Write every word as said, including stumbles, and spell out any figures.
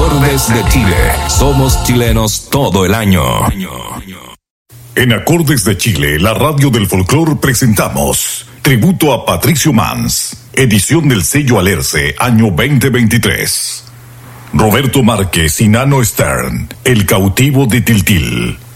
Acordes de Chile. Somos chilenos todo el año. En Acordes de Chile, la radio del folclor, presentamos Tributo a Patricio Mans, edición del sello Alerce, año veinte veintitrés. Roberto Márquez y Nano Stern, El cautivo de Tiltil.